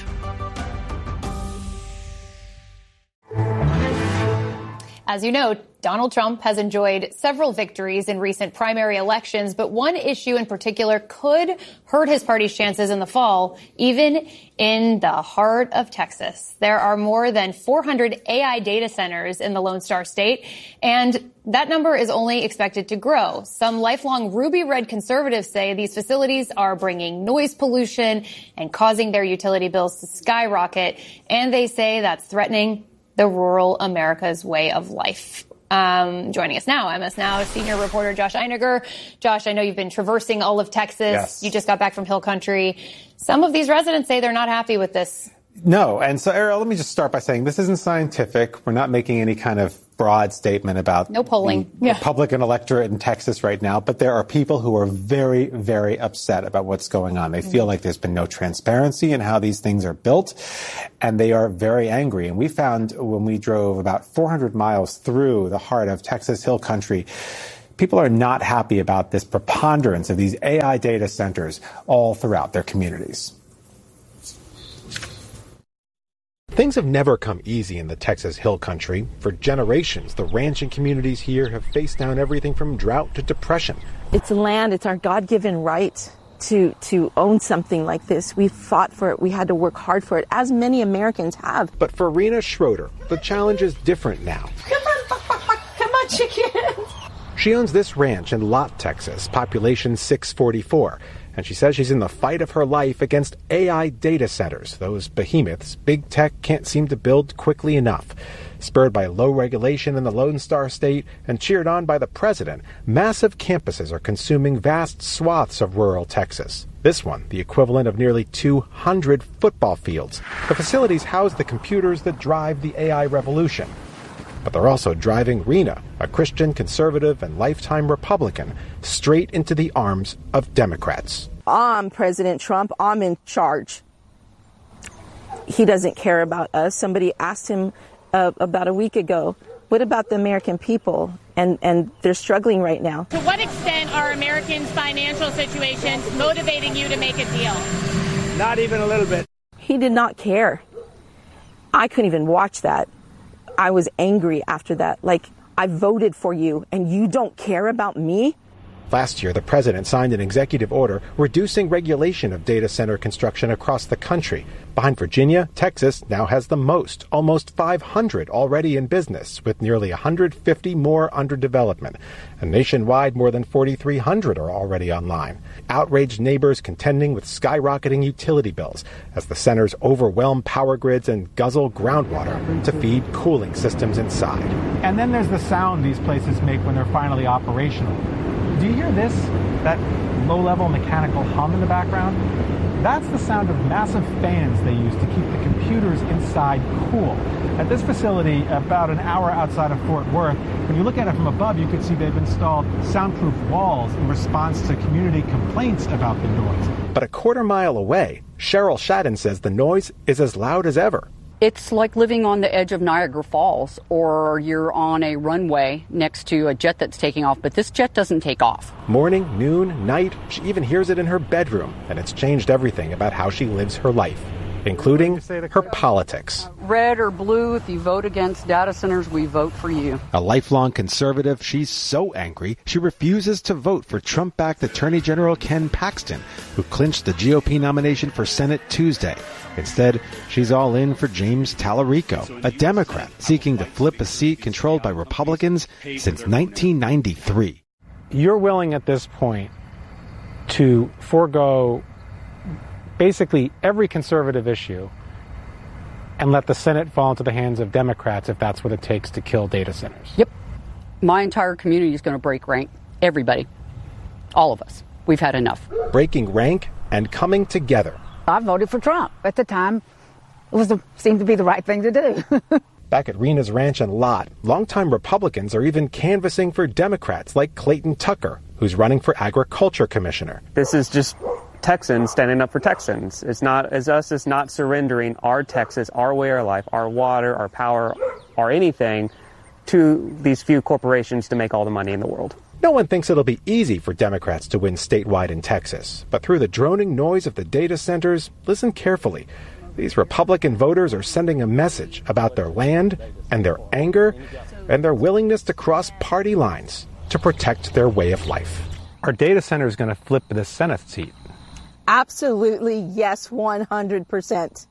As you know, Donald Trump has enjoyed several victories in recent primary elections, but one issue in particular could hurt his party's chances in the fall, even in the heart of Texas. There are more than four hundred A I data centers in the Lone Star State, and that number is only expected to grow. Some lifelong Ruby Red conservatives say these facilities are bringing noise pollution and causing their utility bills to skyrocket, and they say that's threatening the rural America's way of life. Um, joining us now, M S Now senior reporter Josh Einiger. Josh, I know you've been traversing all of Texas. Yes. You just got back from Hill Country. Some of these residents say they're not happy with this. No. And so, Ariel, let me just start by saying this isn't scientific. We're not making any kind of broad statement about no polling. the Yeah. Republican electorate in Texas right now. But there are people who are very, very upset about what's going on. They mm-hmm. feel like there's been no transparency in how these things are built. And they are very angry. And we found when we drove about four hundred miles through the heart of Texas Hill Country, people are not happy about this preponderance of these A I data centers all throughout their communities. Things have never come easy in the Texas Hill Country. For generations, the ranching communities here have faced down everything from drought to depression. It's land. It's our God-given right to to own something like this. We fought for it. We had to work hard for it, as many Americans have. But for Rena Schroeder, the challenge is different now. Come on, come on, chickens. She owns this ranch in Lott, Texas, population six forty-four. And she says she's in the fight of her life against A I data centers, those behemoths big tech can't seem to build quickly enough. Spurred by low regulation in the Lone Star State and cheered on by the president, massive campuses are consuming vast swaths of rural Texas. This one, the equivalent of nearly two hundred football fields. The facilities house the computers that drive the A I revolution. But they're also driving Rena, a Christian conservative and lifetime Republican, straight into the arms of Democrats. I'm President Trump. I'm in charge. He doesn't care about us. Somebody asked him uh, about a week ago, what about the American people? And, and they're struggling right now. To what extent are Americans' financial situations motivating you to make a deal? Not even a little bit. He did not care. I couldn't even watch that. I was angry after that. Like, I voted for you and you don't care about me? Last year, the president signed an executive order reducing regulation of data center construction across the country. Behind Virginia, Texas now has the most, almost five hundred already in business, with nearly one hundred fifty more under development. And nationwide, more than forty-three hundred are already online. Outraged neighbors contending with skyrocketing utility bills as the centers overwhelm power grids and guzzle groundwater to feed cooling systems inside. And then there's the sound these places make when they're finally operational. Do you hear this? That low-level mechanical hum in the background? That's the sound of massive fans they use to keep the computers inside cool. At this facility, about an hour outside of Fort Worth, when you look at it from above, you can see they've installed soundproof walls in response to community complaints about the noise. But a quarter mile away, Cheryl Shadden says the noise is as loud as ever. It's like living on the edge of Niagara Falls, or you're on a runway next to a jet that's taking off, but this jet doesn't take off. Morning, noon, night, she even hears it in her bedroom, and it's changed everything about how she lives her life, including her politics. Red or blue, if you vote against data centers, we vote for you. A lifelong conservative, she's so angry, she refuses to vote for Trump-backed Attorney General Ken Paxton, who clinched the G O P nomination for Senate Tuesday. Instead, she's all in for James Tallarico, a Democrat seeking to flip a seat controlled by Republicans since nineteen ninety-three. You're willing at this point to forego basically every conservative issue and let the Senate fall into the hands of Democrats if that's what it takes to kill data centers. Yep. My entire community is going to break rank. Everybody. All of us. We've had enough. Breaking rank and coming together. I voted for Trump. At the time, it was the, seemed to be the right thing to do. Back at Rena's ranch and Lott, longtime Republicans are even canvassing for Democrats like Clayton Tucker, who's running for agriculture commissioner. This is just Texans standing up for Texans. It's not, as us, it's not surrendering our Texas, our way of life, our water, our power, or anything to these few corporations to make all the money in the world. No one thinks it'll be easy for Democrats to win statewide in Texas. But through the droning noise of the data centers, listen carefully. These Republican voters are sending a message about their land and their anger and their willingness to cross party lines to protect their way of life. Are data centers going to flip the Senate seat? Absolutely, yes, one hundred percent.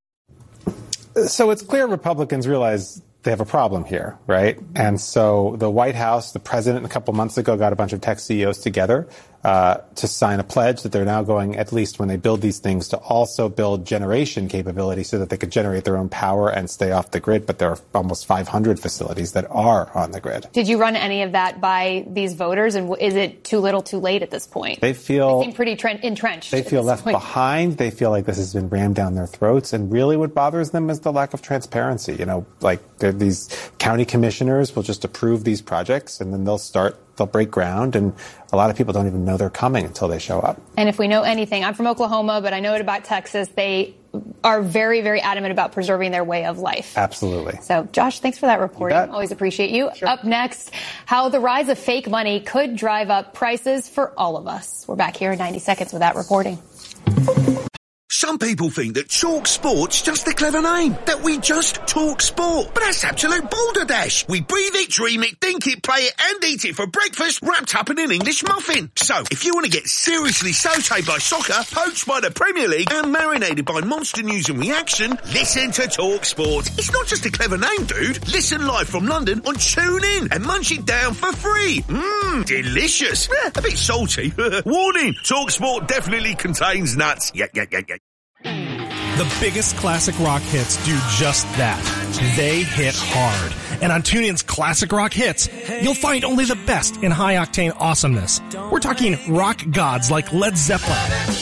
So it's clear Republicans realize they have a problem here, right? And so the White House, the president a couple months ago got a bunch of tech C E Os together uh, to sign a pledge that they're now going, at least when they build these things, to also build generation capability so that they could generate their own power and stay off the grid. But there are almost five hundred facilities that are on the grid. Did you run any of that by these voters? And is it too little too late at this point? They feel they seem pretty tre- entrenched. They feel left point. behind. They feel like this has been rammed down their throats. And really what bothers them is the lack of transparency. You know, like these county commissioners will just approve these projects and then they'll start, they'll break ground. And a lot of people don't even know they're coming until they show up. And if we know anything, I'm from Oklahoma, but I know it about Texas. They are very, very adamant about preserving their way of life. Absolutely. So, Josh, thanks for that reporting. Always appreciate you. Sure. Up next, how the rise of fake money could drive up prices for all of us. We're back here in ninety seconds with that reporting. Some people think that Talk Sport's just a clever name, that we just talk sport. But that's absolute balderdash. We breathe it, dream it, think it, play it, and eat it for breakfast, wrapped up in an English muffin. So, if you want to get seriously sautéed by soccer, poached by the Premier League, and marinated by monster news and reaction, listen to Talk Sport. It's not just a clever name, dude. Listen live from London on TuneIn and munch it down for free. Mmm, delicious. Eh, a bit salty. Warning, Talk Sport definitely contains nuts. Yeah, yeah, yeah, yeah. The biggest classic rock hits do just that. They hit hard. And on TuneIn's Classic Rock Hits, you'll find only the best in high-octane awesomeness. We're talking rock gods like Led Zeppelin,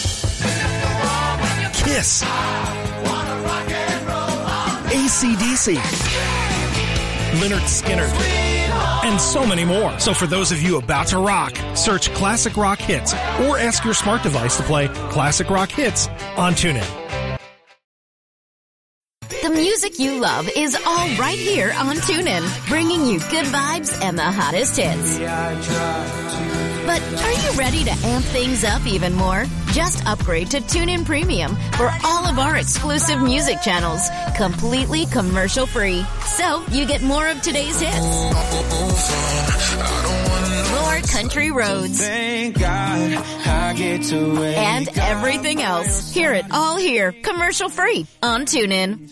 Kiss, A C D C, Lynyrd Skynyrd, and so many more. So for those of you about to rock, search Classic Rock Hits or ask your smart device to play Classic Rock Hits on TuneIn. The music you love is all right here on TuneIn, bringing you good vibes and the hottest hits. But are you ready to amp things up even more? Just upgrade to TuneIn Premium for all of our exclusive music channels, completely commercial-free. So you get more of today's hits, more country roads, and everything else. Hear it all here, commercial-free on TuneIn.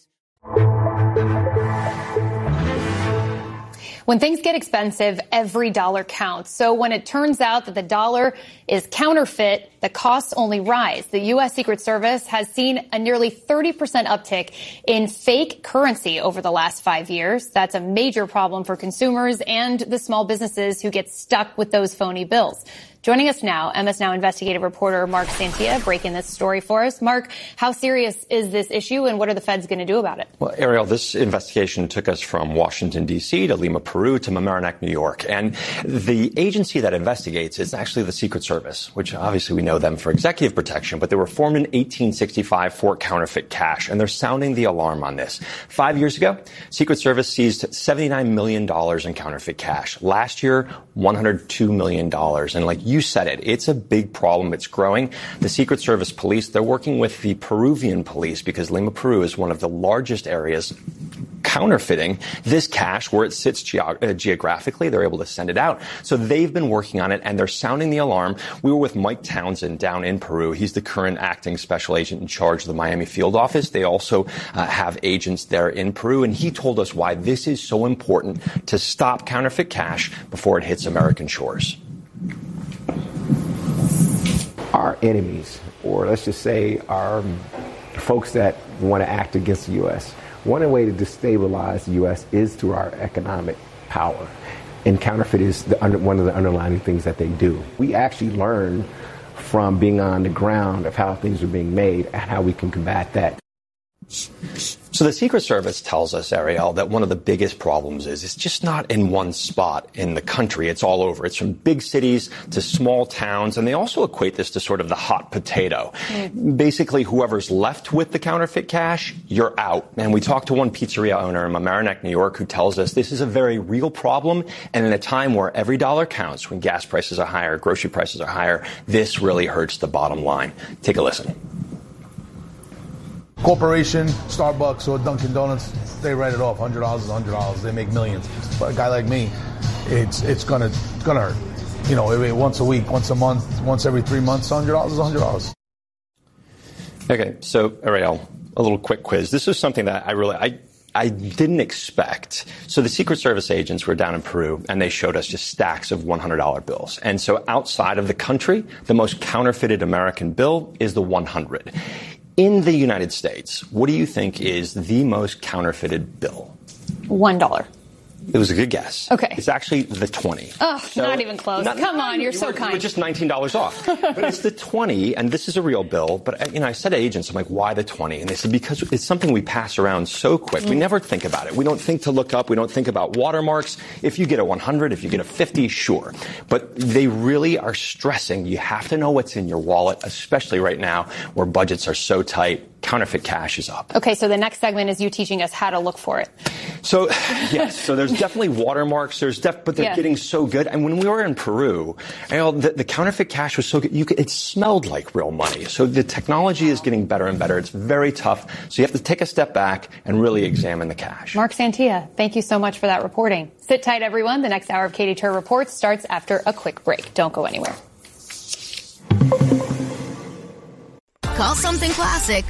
When things get expensive, every dollar counts. So when it turns out that the dollar is counterfeit, the costs only rise. The U S Secret Service has seen a nearly thirty percent uptick in fake currency over the last five years. That's a major problem for consumers and the small businesses who get stuck with those phony bills. Joining us now, M S Now investigative reporter Mark Santia breaking this story for us. Mark, how serious is this issue and what are the feds going to do about it? Well, Ariel, this investigation took us from Washington, D C to Lima, Peru to Mamaroneck, New York. And the agency that investigates is actually the Secret Service, which obviously we know them for executive protection, but they were formed in eighteen sixty-five for counterfeit cash. And they're sounding the alarm on this. Five years ago, Secret Service seized seventy-nine million dollars in counterfeit cash. Last year, one hundred two million dollars. And like you You said it. It's a big problem. It's growing. The Secret Service police, they're working with the Peruvian police because Lima, Peru is one of the largest areas counterfeiting this cash where it sits ge- uh, geographically. They're able to send it out. So they've been working on it and they're sounding the alarm. We were with Mike Townsend down in Peru. He's the current acting special agent in charge of the Miami field office. They also uh, have agents there in Peru. And he told us why this is so important to stop counterfeit cash before it hits American shores. Our enemies, or let's just say our folks that want to act against the U S, one way to destabilize the U S is through our economic power. And counterfeit is the under, one of the underlying things that they do. We actually learn from being on the ground of how things are being made and how we can combat that. So the Secret Service tells us, Ariel, that one of the biggest problems is it's just not in one spot in the country. It's all over. It's from big cities to small towns. And they also equate this to sort of the hot potato. Mm. Basically, whoever's left with the counterfeit cash, you're out. And we talked to one pizzeria owner in Mamaroneck, New York, who tells us this is a very real problem. And in a time where every dollar counts, when gas prices are higher, grocery prices are higher, this really hurts the bottom line. Take a listen. Corporation, Starbucks or Dunkin' Donuts, they write it off. one hundred dollars is one hundred dollars. They make millions. But a guy like me, it's it's gonna it's gonna hurt. You know, once a week, once a month, once every three months, one hundred dollars is one hundred dollars. Okay, so Ariel, a little quick quiz. This is something that I really I I didn't expect. So the Secret Service agents were down in Peru, and they showed us just stacks of one hundred dollar bills. And so outside of the country, the most counterfeited American bill is the one hundred. In the United States, what do you think is the most counterfeited bill? One dollar. It was a good guess. Okay. It's actually the twenty. Oh, So- not even close. Not- Come on, you're you so were, kind. You were just nineteen dollars off. But it's the twenty, and this is a real bill. But, you know, I said to agents, I'm like, why the twenty? And they said, because it's something we pass around so quick. We Mm. never think about it. We don't think to look up. We don't think about watermarks. If you get a one hundred, if you get a fifty, sure. But they really are stressing you have to know what's in your wallet, especially right now where budgets are so tight. Counterfeit cash is up. Okay, so the next segment is you teaching us how to look for it. So, yes, so there's definitely watermarks, there's def- but they're Yeah. getting so good. And when we were in Peru, you know, the, the counterfeit cash was so good, you could, it smelled like real money. So the technology is getting better and better. It's very tough. So you have to take a step back and really examine the cash. Mark Santia, thank you so much for that reporting. Sit tight, everyone. The next hour of Katie Tur Reports starts after a quick break. Don't go anywhere. Call something classic